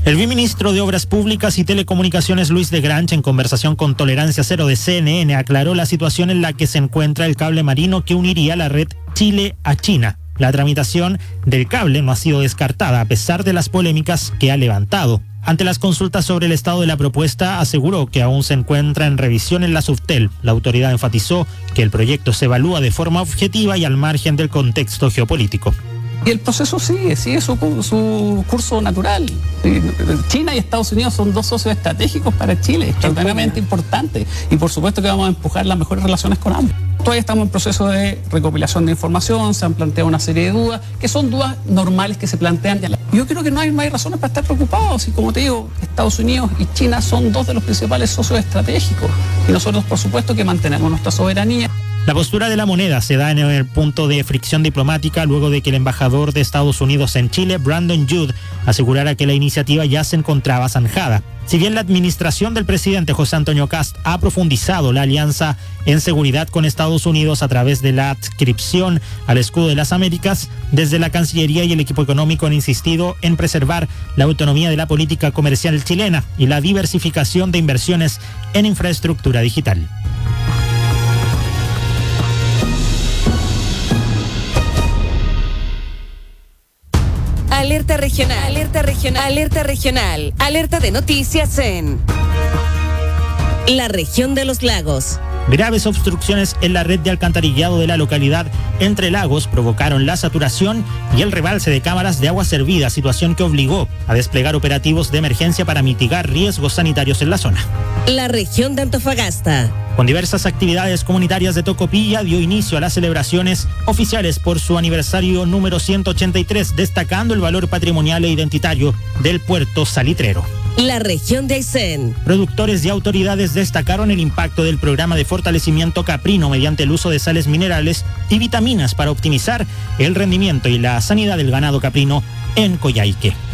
El viceministro de Obras Públicas y Telecomunicaciones, Luis de Grange, en conversación con Tolerancia Cero de CNN, aclaró la situación en la que se encuentra el cable marino que uniría la red Chile a China. La tramitación del cable no ha sido descartada a pesar de las polémicas que ha levantado. Ante las consultas sobre el estado de la propuesta, aseguró que aún se encuentra en revisión en la Subtel. La autoridad enfatizó que el proyecto se evalúa de forma objetiva y al margen del contexto geopolítico. Y el proceso sigue su curso natural. China y Estados Unidos son dos socios estratégicos para Chile, extraordinariamente importantes. Y por supuesto que vamos a empujar las mejores relaciones con ambos. Todavía estamos en proceso de recopilación de información, se han planteado una serie de dudas, que son dudas normales que se plantean. Yo creo que no hay razones para estar preocupados. Y como te digo, Estados Unidos y China son dos de los principales socios estratégicos. Y nosotros, por supuesto, que mantenemos nuestra soberanía. La postura de la moneda se da en el punto de fricción diplomática luego de que el embajador de Estados Unidos en Chile, Brandon Judd, asegurara que la iniciativa ya se encontraba zanjada. Si bien la administración del presidente José Antonio Kast ha profundizado la alianza en seguridad con Estados Unidos a través de la adscripción al escudo de las Américas, desde la Cancillería y el equipo económico han insistido en preservar la autonomía de la política comercial chilena y la diversificación de inversiones en infraestructura digital. Alerta regional, alerta regional, alerta regional, alerta de noticias en la región de los lagos. Graves obstrucciones en la red de alcantarillado de la localidad Entre Lagos provocaron la saturación y el rebalse de cámaras de agua servida, situación que obligó a desplegar operativos de emergencia para mitigar riesgos sanitarios en la zona. La región de Antofagasta. Con diversas actividades comunitarias de Tocopilla, dio inicio a las celebraciones oficiales por su aniversario número 183, destacando el valor patrimonial e identitario del puerto salitrero. La región de Aysén. Productores y autoridades destacaron el impacto del programa de fortalecimiento caprino mediante el uso de sales minerales y vitaminas para optimizar el rendimiento y la sanidad del ganado caprino en Coyhaique.